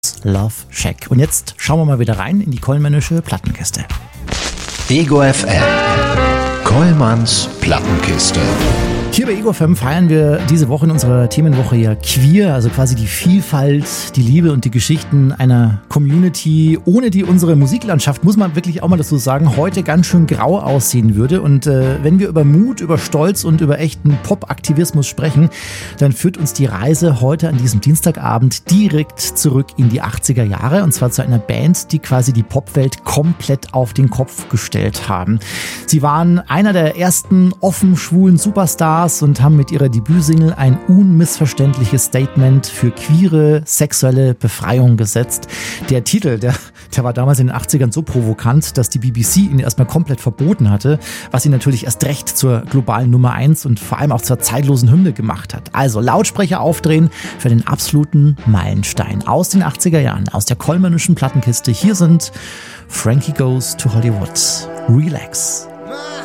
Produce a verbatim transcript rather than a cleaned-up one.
Love Shack. Und jetzt schauen wir mal wieder rein in die Kollmannsche Plattenkiste. Ego F M. Kollmanns Plattenkiste. Hier bei Ego F M feiern wir diese Woche in unserer Themenwoche ja queer, also quasi die Vielfalt, die Liebe und die Geschichten einer Community, ohne die unsere Musiklandschaft, muss man wirklich auch mal dazu sagen, heute ganz schön grau aussehen würde. Und äh, wenn wir über Mut, über Stolz und über echten Pop-Aktivismus sprechen, dann führt uns die Reise heute an diesem Dienstagabend direkt zurück in die achtziger Jahre, und zwar zu einer Band, die quasi die Popwelt komplett auf den Kopf gestellt haben. Sie waren einer der ersten offen schwulen Superstars und haben mit ihrer Debütsingle ein unmissverständliches Statement für queere sexuelle Befreiung gesetzt. Der Titel, der, der war damals in den achtzigern so provokant, dass die B B C ihn erstmal komplett verboten hatte, was ihn natürlich erst recht zur globalen Nummer eins und vor allem auch zur zeitlosen Hymne gemacht hat. Also Lautsprecher aufdrehen für den absoluten Meilenstein aus den achtziger Jahren, aus der kollmannischen Plattenkiste. Hier sind Frankie Goes to Hollywood. Relax.